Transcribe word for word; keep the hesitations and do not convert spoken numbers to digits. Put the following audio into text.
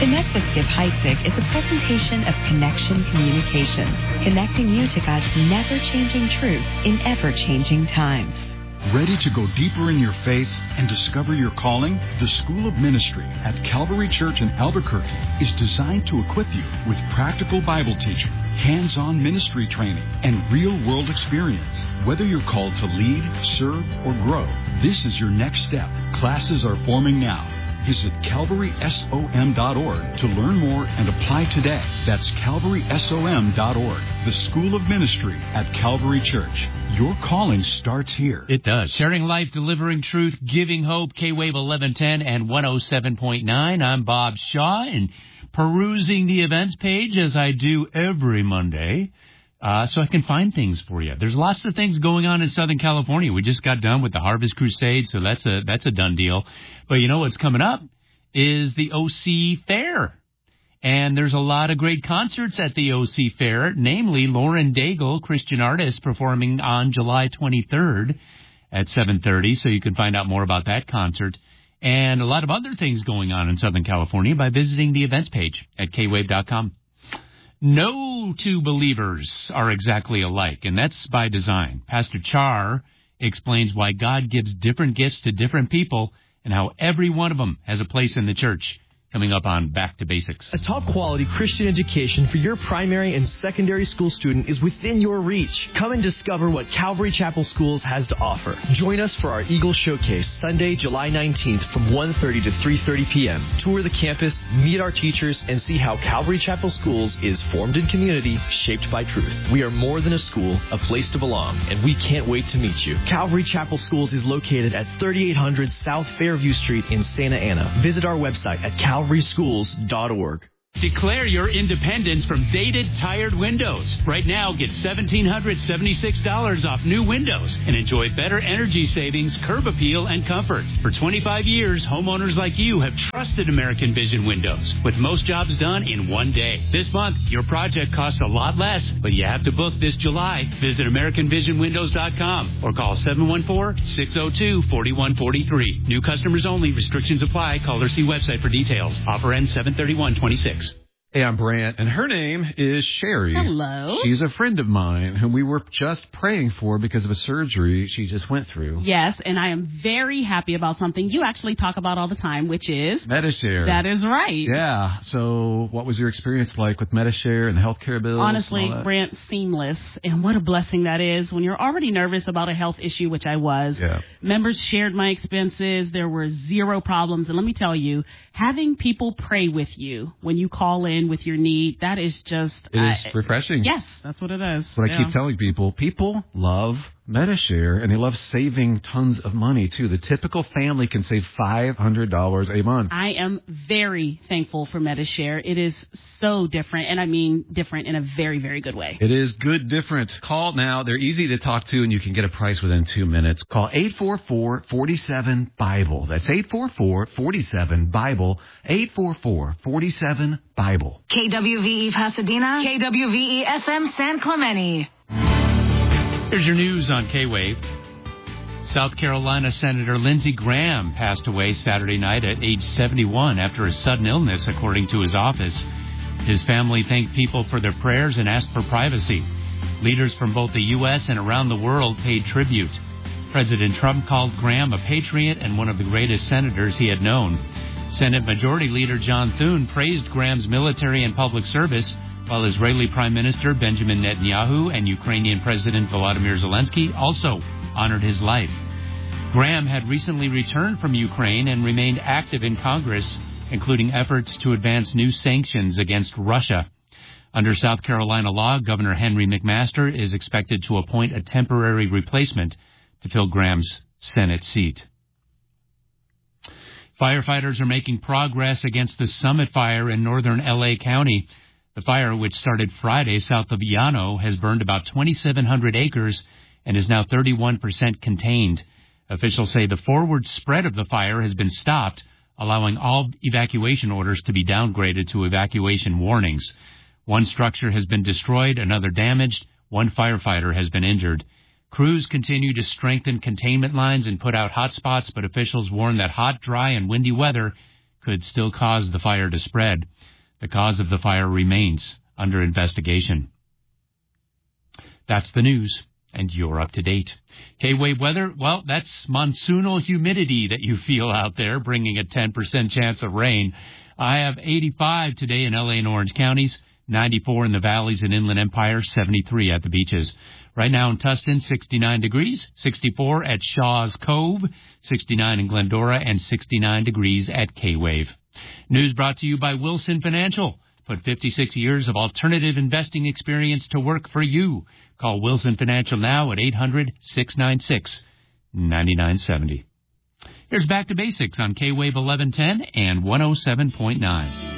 Connect with Skip Heitzig is a presentation of Connection Communications, connecting you to God's never-changing truth in ever-changing times. Ready to go deeper in your faith and discover your calling? The School of Ministry at Calvary Church in Albuquerque is designed to equip you with practical Bible teaching, hands-on ministry training, and real-world experience. Whether you're called to lead, serve, or grow, this is your next step. Classes are forming now. Visit calvary som dot org to learn more and apply today. That's calvary som dot org. The School of Ministry at Calvary Church. Your calling starts here. It does. Sharing life, delivering truth, giving hope. K-Wave eleven ten and one oh seven point nine. I'm Bob Shaw, and perusing the events page as I do every Monday. Uh, so I can find things for you. There's lots of things going on in Southern California. We just got done with the Harvest Crusade, so that's a that's a done deal. But you know what's coming up is the O C Fair. And there's a lot of great concerts at the O C Fair, namely Lauren Daigle, Christian artist, performing on July twenty-third at seven thirty, so you can find out more about that concert. And a lot of other things going on in Southern California by visiting the events page at k wave dot com. No two believers are exactly alike, and that's by design. Pastor Char explains why God gives different gifts to different people and how every one of them has a place in the church. Coming up on Back to Basics. A top-quality Christian education for your primary and secondary school student is within your reach. Come and discover what Calvary Chapel Schools has to offer. Join us for our Eagle Showcase, Sunday, July nineteenth from one thirty to three thirty p.m. Tour the campus, meet our teachers, and see how Calvary Chapel Schools is formed in community, shaped by truth. We are more than a school, a place to belong, and we can't wait to meet you. Calvary Chapel Schools is located at thirty-eight hundred South Fairview Street in Santa Ana. Visit our website at calvary schools dot org. Declare your independence from dated, tired windows. Right now, get one thousand seven hundred seventy-six dollars off new windows and enjoy better energy savings, curb appeal, and comfort. For twenty-five years, homeowners like you have trusted American Vision Windows, with most jobs done in one day. This month, your project costs a lot less, but you have to book this July. Visit american vision windows dot com or call seven one four, six oh two, four one four three. New customers only. Restrictions apply. Call or see website for details. Offer ends seven thirty-one twenty-six. Hey, I'm Brant, and her name is Sherry. Hello. She's a friend of mine whom we were just praying for because of a surgery she just went through. Yes, and I am very happy about something you actually talk about all the time, which is... Medi-Share. That is right. Yeah. So what was your experience like with Medi-Share and the healthcare bills? Honestly, Brant, seamless. And what a blessing that is when you're already nervous about a health issue, which I was. Yeah. Members shared my expenses. There were zero problems. And let me tell you, having people pray with you when you call in with your need, that is just... It is uh, refreshing. Yes, that's what it is. What yeah. I keep telling people, people love Medi-Share, and they love saving tons of money, too. The typical family can save five hundred dollars a month. I am very thankful for Medi-Share. It is so different, and I mean different in a very, very good way. It is good different. Call now. They're easy to talk to, and you can get a price within two minutes. Call eight four four, four seven, Bible. That's eight four four, four seven, Bible. eight four four, four seven, Bible. K W V E Pasadena, K W V E S M San Clemente. Here's your news on K-Wave. South Carolina Senator Lindsey Graham passed away Saturday night at age seventy-one after a sudden illness, according to his office. His family thanked people for their prayers and asked for privacy. Leaders from both the U S and around the world paid tribute. President Trump called Graham a patriot and one of the greatest senators he had known. Senate Majority Leader John Thune praised Graham's military and public service, while Israeli Prime Minister Benjamin Netanyahu and Ukrainian President Volodymyr Zelensky also honored his life. Graham had recently returned from Ukraine and remained active in Congress, including efforts to advance new sanctions against Russia. Under South Carolina law, Governor Henry McMaster is expected to appoint a temporary replacement to fill Graham's Senate seat. Firefighters are making progress against the Summit Fire in northern L A County. The fire, which started Friday south of Llano, has burned about twenty-seven hundred acres and is now thirty-one percent contained. Officials say the forward spread of the fire has been stopped, allowing all evacuation orders to be downgraded to evacuation warnings. One structure has been destroyed, another damaged. One firefighter has been injured. Crews continue to strengthen containment lines and put out hot spots, but officials warn that hot, dry, and windy weather could still cause the fire to spread. The cause of the fire remains under investigation. That's the news, and you're up to date. K-Wave weather, well, that's monsoonal humidity that you feel out there, bringing a ten percent chance of rain. I have eighty-five today in L A and Orange counties, ninety-four in the valleys and Inland Empire, seventy-three at the beaches. Right now in Tustin, sixty-nine degrees, sixty-four at Shaw's Cove, sixty-nine in Glendora, and sixty-nine degrees at K-Wave. News brought to you by Wilson Financial. Put fifty-six years of alternative investing experience to work for you. Call Wilson Financial now at eight hundred, six nine six, nine nine seven zero. Here's Back to Basics on K-Wave eleven ten and one oh seven point nine.